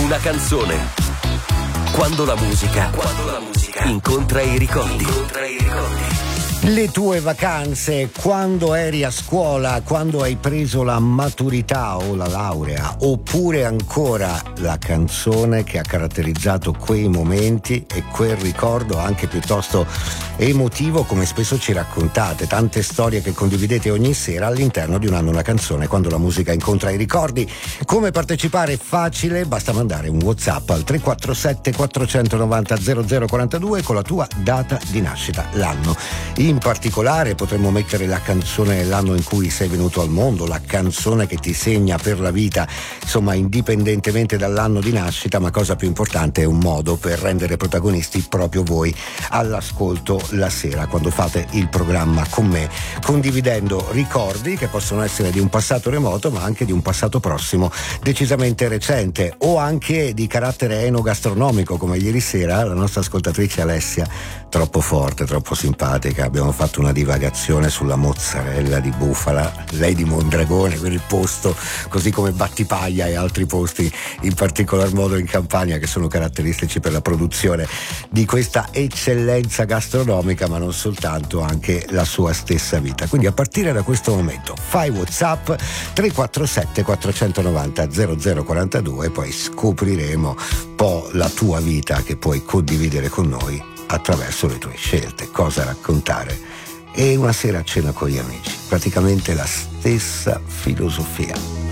Una canzone. Quando la musica incontra i ricordi. Le tue vacanze, quando eri a scuola, quando hai preso la maturità o la laurea, oppure ancora la canzone che ha caratterizzato quei momenti e quel ricordo anche piuttosto emotivo, come spesso ci raccontate, tante storie che condividete ogni sera all'interno di Un anno una canzone, quando la musica incontra i ricordi. Come partecipare? Facile, basta mandare un WhatsApp al 347 490 0042 con la tua data di nascita, l'anno. In particolare potremmo mettere la canzone dell'anno in cui sei venuto al mondo, la canzone che ti segna per la vita, insomma indipendentemente dall'anno di nascita, ma cosa più importante è un modo per rendere protagonisti proprio voi all'ascolto la sera quando fate il programma con me, condividendo ricordi che possono essere di un passato remoto ma anche di un passato prossimo decisamente recente, o anche di carattere enogastronomico, come ieri sera la nostra ascoltatrice Alessia, troppo forte, troppo simpatica. Abbiamo fatto una divagazione sulla mozzarella di bufala, lei di Mondragone, per il posto, così come Battipaglia e altri posti in particolar modo in Campania che sono caratteristici per la produzione di questa eccellenza gastronomica, ma non soltanto, anche la sua stessa vita. Quindi a partire da questo momento fai WhatsApp 347 490 0042 e poi scopriremo un po' la tua vita che puoi condividere con noi attraverso le tue scelte, cosa raccontare. E una sera a cena con gli amici, praticamente la stessa filosofia.